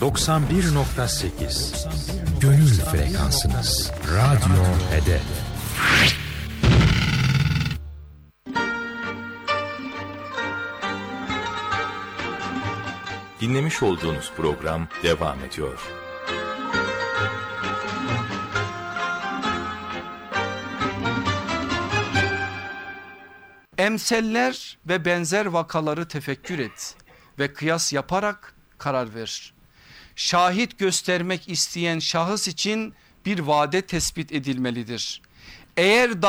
91.8 Gönül frekansınız. Radyo Hedef. Dinlemiş olduğunuz program devam ediyor. Emseller ve benzer vakaları tefekkür et ve kıyas yaparak karar ver. Şahit göstermek isteyen şahıs için bir vade tespit edilmelidir. Eğer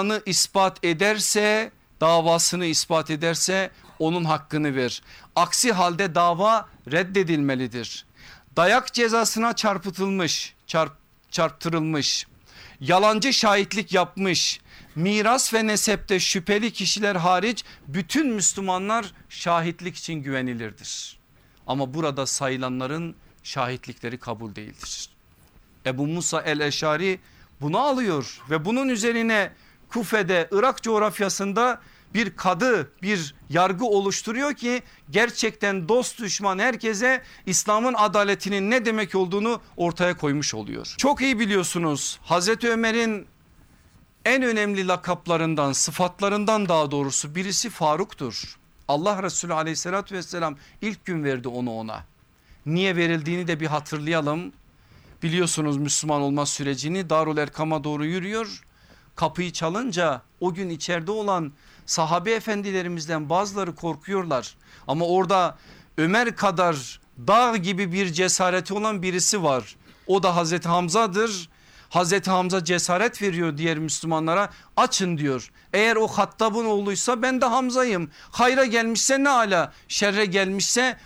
davasını ispat ederse onun hakkını ver. Aksi halde dava reddedilmelidir. Dayak cezasına çarptırılmış, yalancı şahitlik yapmış, miras ve nesepte şüpheli kişiler hariç bütün Müslümanlar şahitlik için güvenilirdir. Ama burada sayılanların şahitlikleri kabul değildir. Ebu Musa el-Eşari bunu alıyor ve bunun üzerine Kufe'de, Irak coğrafyasında bir yargı oluşturuyor ki gerçekten dost düşman herkese İslam'ın adaletinin ne demek olduğunu ortaya koymuş oluyor. Çok iyi biliyorsunuz, Hazreti Ömer'in en önemli lakaplarından, sıfatlarından daha doğrusu birisi Faruk'tur. Allah Resulü aleyhissalatü vesselam ilk gün verdi onu ona. Niye verildiğini de bir hatırlayalım. Biliyorsunuz Müslüman olma sürecini, Darul Erkam'a doğru yürüyor. Kapıyı çalınca o gün içeride olan sahabe efendilerimizden bazıları korkuyorlar. Ama orada Ömer kadar dağ gibi bir cesareti olan birisi var. O da Hazreti Hamza'dır. Hazreti Hamza cesaret veriyor diğer Müslümanlara, açın diyor. Eğer o Hattab'ın oğluysa ben de Hamza'yım. Hayra gelmişse ne ala, şerre gelmişse